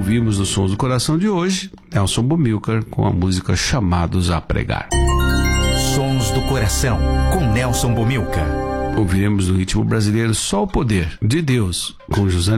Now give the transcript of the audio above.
ouvimos nos Sons do Coração de hoje, Nelson Bomilcar com a música Chamados a Pregar. Sons do Coração, com Nelson Bomilcar. Ouviremos no ritmo brasileiro Só o Poder de Deus, com José